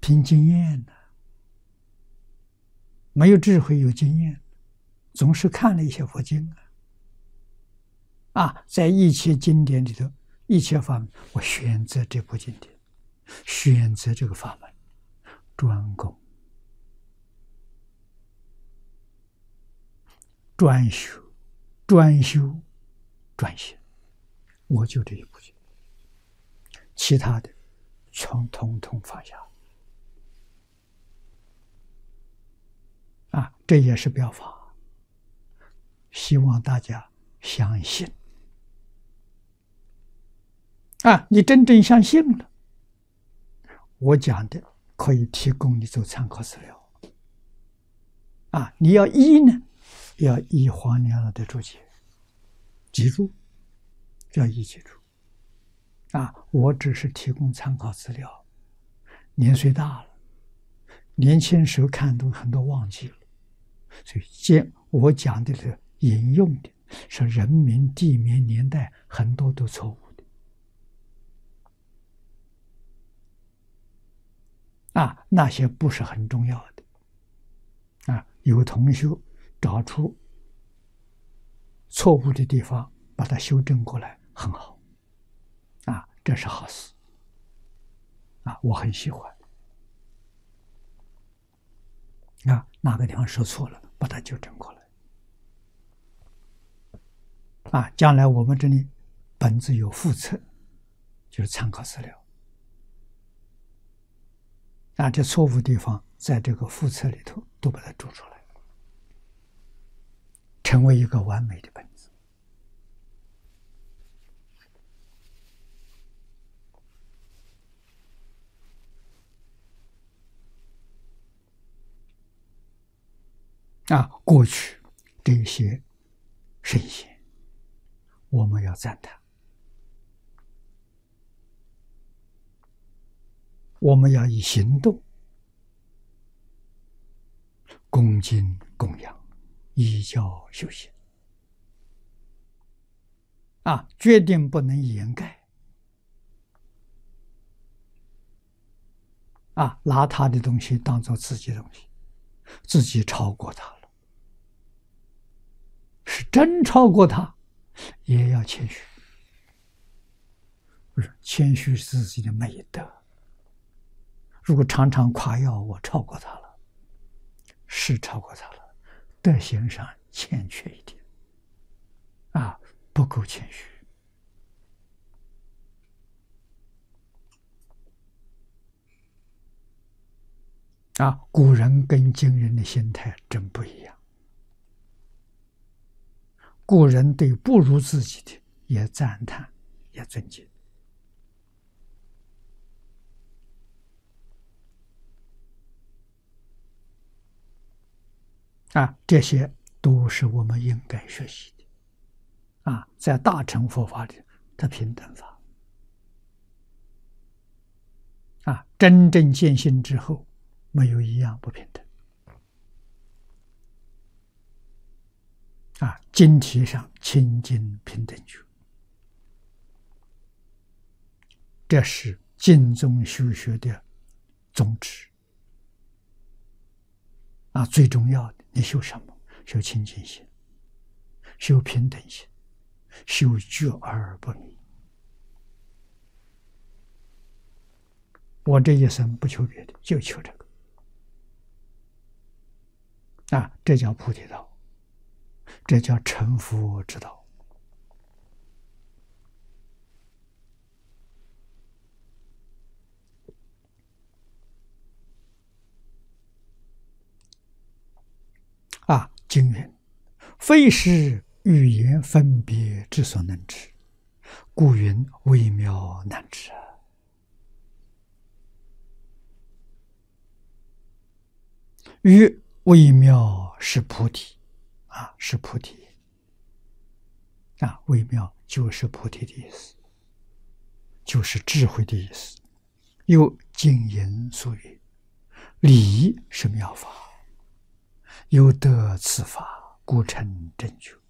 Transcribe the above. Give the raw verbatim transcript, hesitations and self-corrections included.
凭经验的，没有智慧有经验，总是看了一些佛经啊，啊，在一切经典里头，一切法门，我选择这部经典，选择这个法门，专攻、专修、专修、专行，我就这一部经，其他的全统统放下。啊，这也是表法，希望大家相信。啊，你真正相信了，我讲的可以提供你做参考资料。啊，你要依呢，要依黄娘老的注解，记住，要依记住。啊，我只是提供参考资料，年岁大了，年轻时候看都很多忘记了。所以，见我讲的是引用的是人名、地名、年代，很多都错误的。啊，那些不是很重要的。啊，有同学找出错误的地方，把它修正过来，很好。啊，这是好事。啊，我很喜欢。啊，哪个地方说错了，把它纠正过来。啊，将来我们这里本子有附册，就是参考资料。啊，这错误地方在这个附册里头都把它注出来，成为一个完美的本子。啊，过去这些圣贤，我们要赞叹，我们要以行动恭敬供养，依教修行。啊，决定不能掩盖。啊，拿他的东西当做自己的东西，自己超过他了，是真超过他，也要谦虚。不是，谦虚是自己的美德。如果常常夸耀我超过他了，是超过他了，德行上欠缺一点，啊，不够谦虚。啊，古人跟今人的心态真不一样。古人对不如自己的也赞叹，也尊敬。啊，这些都是我们应该学习的。啊，在大乘佛法里，它平等法。啊，真正见性之后，没有一样不平等。啊，经题上清净平等觉，这是经宗修学的宗旨。啊，最重要的，你修什么？修清净心，修平等心，修觉而不迷。我这一生不求别的，就求这个。啊，这叫菩提道，这叫成佛之道。啊，经云：非是语言分别之所能知，故云微妙难知啊。于微妙是菩提，啊，是菩提。啊，微妙就是菩提的意思，就是智慧的意思。又经言所云：理是妙法，有得此法，故成正觉。